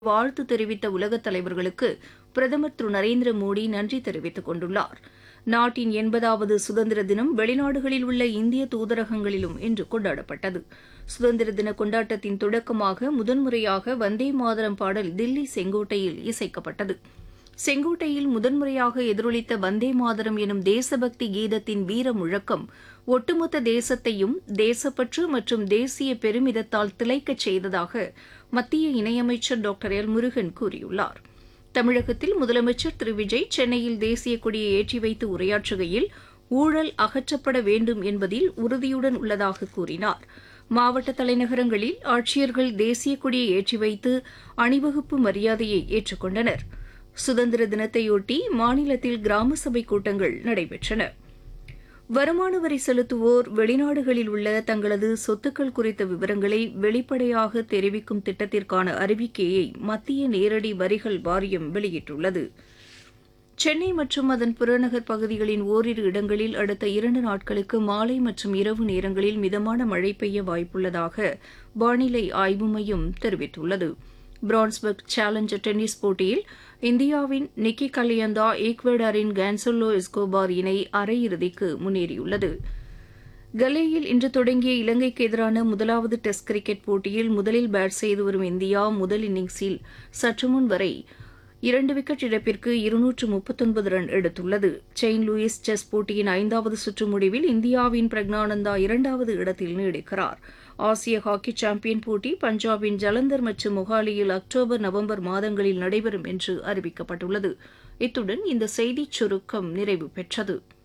வாழ்த்து தெரிவித்த உலகத் தலைவர்களுக்கு பிரதமர் திரு நரேந்திர மோடி நன்றி தெரிவித்துக் கொண்டுள்ளார். நாட்டின் 80வது சுதந்திர தினம் வெளிநாடுகளில் உள்ள இந்திய தூதரகங்களிலும் இன்று கொண்டாடப்பட்டது. சுதந்திர தின கொண்டாட்டத்தின் தொடக்கமாக முதன்முறையாக வந்தே மாதரம் பாடல் தில்லி செங்கோட்டையில் இசைக்கப்பட்டது. செங்கோட்டையில் முதன்முறையாக எதிரொலித்த வந்தே மாதரம் எனும் தேசபக்தி கீதத்தின் வீர முழக்கம் ஒட்டுமொத்த தேசத்தையும் தேசப்பற்று மற்றும் தேசிய பெருமிதத்தால் திளைக்கச் செய்ததாக மத்திய இணையமைச்சர் டாக்டர் எல் முருகன் கூறியுள்ளார். தமிழகத்தில் முதலமைச்சர் திரு விஜய் சென்னையில் தேசிய கொடியை ஏற்றி வைத்து உரையாற்றுகையில் ஊழல் அகற்றப்பட வேண்டும் என்பதில் உறுதியுடன் உள்ளதாக கூறினார். மாவட்ட தலைநகரங்களில் ஆட்சியர்கள் தேசிய கொடியை ஏற்றி வைத்து அணிவகுப்பு மரியாதையை ஏற்றுக்கொண்டனர். சுதந்திர தினத்தையொட்டி மாநிலத்தில் கிராம சபை கூட்டங்கள் நடைபெற்றன. வருமான வரி செலுத்துவோர் வெளிநாடுகளில் உள்ள தங்களது சொத்துக்கள் குறித்த விவரங்களை வெளிப்படையாக தெரிவிக்கும் திட்டத்திற்கான அறிவிக்கையை மத்திய நேரடி வரிகள் வாரியம் வெளியிட்டுள்ளது. சென்னை மற்றும் அதன் புறநகர் பகுதிகளின் ஓரிரு இடங்களில் அடுத்த 2 நாட்களுக்கு மாலை மற்றும் இரவு நேரங்களில் மிதமான மழை பெய்ய வாய்ப்புள்ளதாக வானிலை ஆய்வு மையம் தெரிவித்துள்ளது. பிரான்ஸ்பர்க் சேலஞ்சர் டென்னிஸ் போட்டியில் இந்தியாவின் நிக்கி கலியந்தா ஈக்வடாரின் கான்சலோ எஸ்கோபார் இணை அரையிறுதிக்கு முன்னேறியுள்ளது. கலேயில் இன்று தொடங்கிய இலங்கைக்கு எதிரான முதலாவது டெஸ்ட் கிரிக்கெட் போட்டியில் முதலில் பேட் செய்து வரும் இந்தியா முதல் இன்னிங்ஸில் சற்றுமுன் வரை 2 விக்கெட் இழப்பிற்கு 239 ரன் எடுத்துள்ளது. செயின்ட் லூயிஸ் செஸ் போட்டியின் 5வது சுற்று முடிவில் இந்தியாவின் பிரக்னானந்தா 2வது இடத்தில் நீடிக்கிறார். ஆசிய ஹாக்கி சாம்பியன் போட்டி பஞ்சாபின் ஜலந்தர் மற்றும் மொஹாலியில் அக்டோபர், நவம்பர் மாதங்களில் நடைபெறும் என்று அறிவிக்கப்பட்டுள்ளது. இத்துடன் இந்த செய்திச் சுருக்கம் நிறைவு பெற்றது.